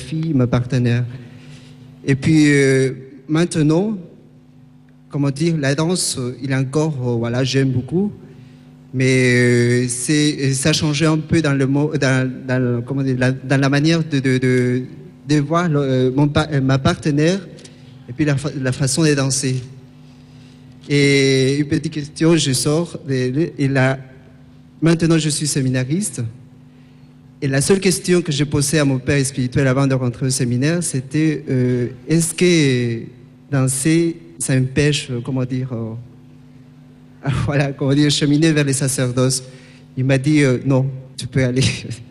fille, ma partenaire. Et puis maintenant, comment dire, la danse, il est encore, voilà, j'aime beaucoup, mais ça a changé un peu dans comment dire, dans la manière de voir ma partenaire et puis la façon de danser. Et une petite question, je sors, et là, maintenant je suis séminariste. Et la seule question que j'ai posée à mon père spirituel avant de rentrer au séminaire, c'était est-ce que danser, ça empêche, comment dire, voilà, comment dire, cheminer vers les sacerdoces. Il m'a dit non, tu peux aller.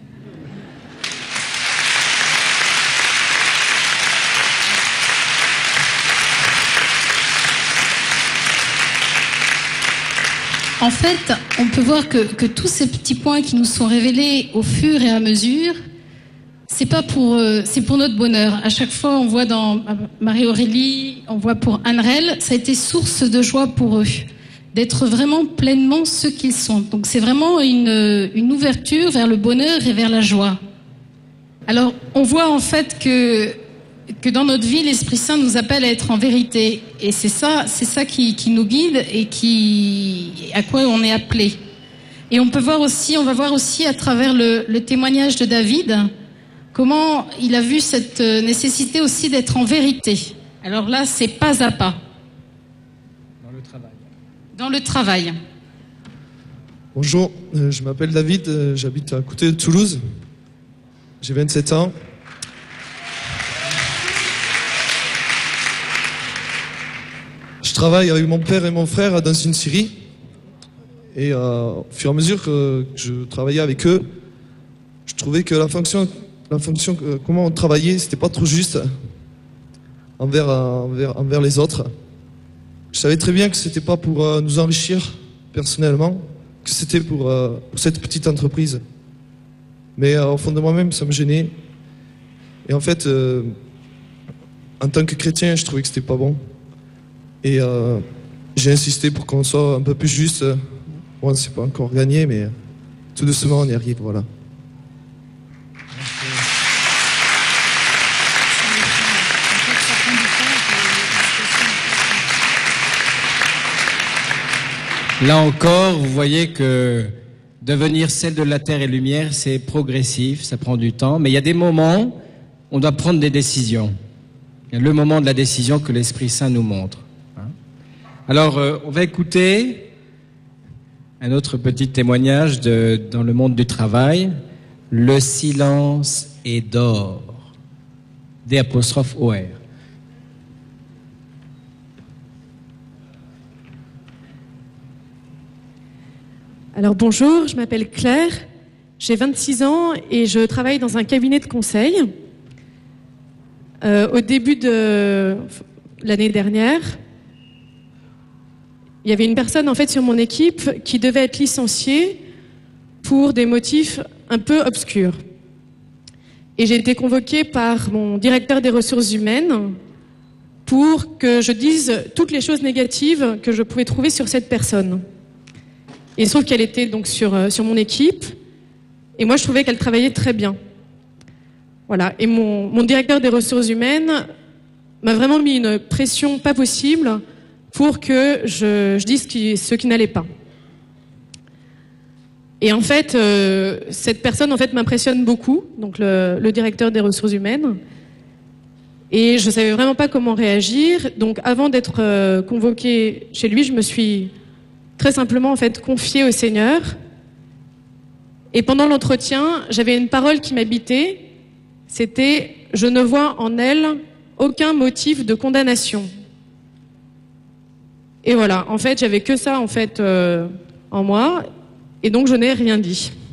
En fait, on peut voir que tous ces petits points qui nous sont révélés au fur et à mesure, c'est pour notre bonheur. À chaque fois, on voit dans Marie-Aurélie, on voit pour Anne-Rel, ça a été source de joie pour eux, d'être vraiment pleinement ce qu'ils sont. Donc c'est vraiment une ouverture vers le bonheur et vers la joie. Alors, on voit en fait que dans notre vie, l'Esprit Saint nous appelle à être en vérité. Et c'est ça qui nous guide et à quoi on est appelé. Et on va voir aussi à travers le témoignage de David, comment il a vu cette nécessité aussi d'être en vérité. Alors là, c'est pas à pas. Dans le travail. Dans le travail. Bonjour, je m'appelle David, j'habite à côté de Toulouse. J'ai 27 ans. Je travaille avec mon père et mon frère dans une scierie. Et au fur et à mesure que je travaillais avec eux, je trouvais que la fonction comment on travaillait, c'était pas trop juste envers les autres. Je savais très bien que c'était pas pour nous enrichir personnellement, que c'était pour cette petite entreprise. Mais au fond de moi-même, ça me gênait. Et en fait, en tant que chrétien, je trouvais que c'était pas bon. Et j'ai insisté pour qu'on soit un peu plus juste. Bon, c'est pas encore gagné, mais tout doucement, on y arrive, voilà. Là encore, vous voyez que devenir celle de la terre et lumière, c'est progressif, ça prend du temps, mais il y a des moments où on doit prendre des décisions. Il y a le moment de la décision que l'Esprit Saint nous montre. Alors, on va écouter un autre petit témoignage dans le monde du travail. Le silence est d'or. D''OR. Alors bonjour, je m'appelle Claire, j'ai 26 ans et je travaille dans un cabinet de conseil. Au début de l'année dernière, il y avait une personne en fait sur mon équipe qui devait être licenciée pour des motifs un peu obscurs. Et j'ai été convoquée par mon directeur des ressources humaines pour que je dise toutes les choses négatives que je pouvais trouver sur cette personne. Et il se trouve qu'elle était donc sur mon équipe et moi je trouvais qu'elle travaillait très bien. Voilà. Et mon directeur des ressources humaines m'a vraiment mis une pression pas possible pour que je dise ce qui n'allait pas. Et en fait, cette personne en fait m'impressionne beaucoup, donc le directeur des ressources humaines. Et je savais vraiment pas comment réagir. Donc avant d'être convoquée chez lui, je me suis très simplement en fait confiée au Seigneur. Et pendant l'entretien, j'avais une parole qui m'habitait. C'était « Je ne vois en elle aucun motif de condamnation ». Et voilà, en fait, j'avais que ça en fait en moi, et donc je n'ai rien dit.